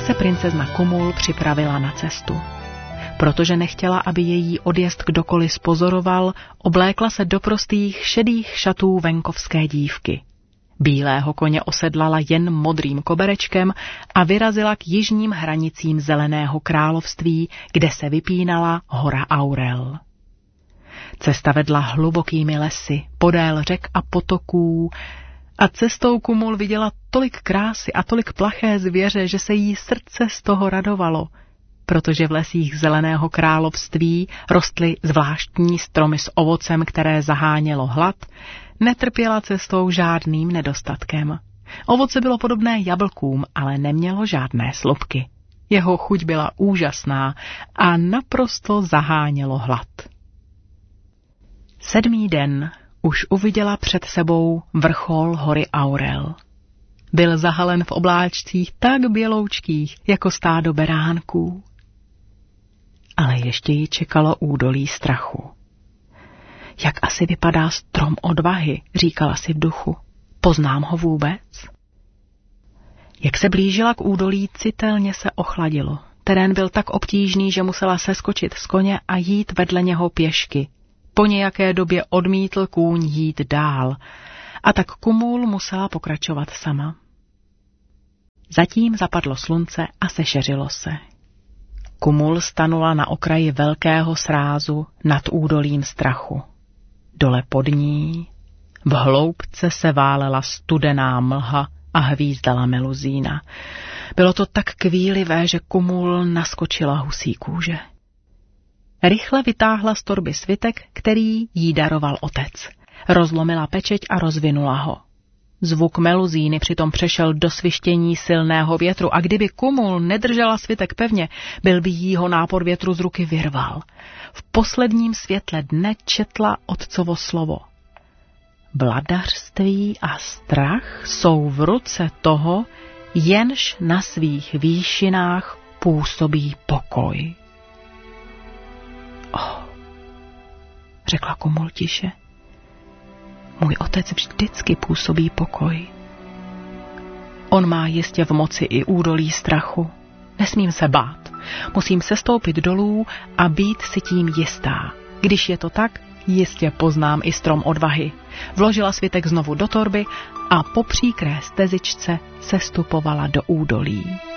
se princezna Kumul připravila na cestu. Protože nechtěla, aby její odjezd kdokoliv spozoroval, oblékla se do prostých šedých šatů venkovské dívky. Bílého koně osedlala jen modrým koberečkem a vyrazila k jižním hranicím Zeleného království, kde se vypínala hora Aurel. Cesta vedla hlubokými lesy, podél řek a potoků, a cestou Kumul viděla tolik krásy a tolik plaché zvěře, že se jí srdce z toho radovalo, protože v lesích Zeleného království rostly zvláštní stromy s ovocem, které zahánělo hlad, netrpěla cestou žádným nedostatkem. Ovoce bylo podobné jablkům, ale nemělo žádné slupky. Jeho chuť byla úžasná a naprosto zahánělo hlad. 7. den už uviděla před sebou vrchol hory Aurel. Byl zahalen v obláčcích tak běloučkých, jako stádo beránků. Ale ještě ji čekalo údolí strachu. Jak asi vypadá strom odvahy, říkala si v duchu. Poznám ho vůbec? Jak se blížila k údolí, citelně se ochladilo. Terén byl tak obtížný, že musela seskočit z koně a jít vedle něho pěšky. Po nějaké době odmítl kůň jít dál, a tak Kumul musela pokračovat sama. Zatím zapadlo slunce a sešeřilo se. Kumul stanula na okraji velkého srázu nad údolím strachu. Dole pod ní, v hloubce se válela studená mlha a hvízdala meluzína. Bylo to tak kvílivé, že Kumul naskočila husí kůže. Rychle vytáhla z torby svitek, který jí daroval otec. Rozlomila pečeť a rozvinula ho. Zvuk meluzíny přitom přešel do svištění silného větru a kdyby Kumul nedržela svitek pevně, byl by jí ho nápor větru z ruky vyrval. V posledním světle dne četla otcovo slovo. Vladařství a strach jsou v ruce toho, jenž na svých výšinách působí pokoj. Řekla Kumul tiše. Můj otec vždycky působí pokoj. On má jistě v moci i údolí strachu. Nesmím se bát. Musím sestoupit dolů a být si tím jistá. Když je to tak, jistě poznám i strom odvahy. Vložila svitek znovu do torby a po příkré stezičce sestupovala do údolí.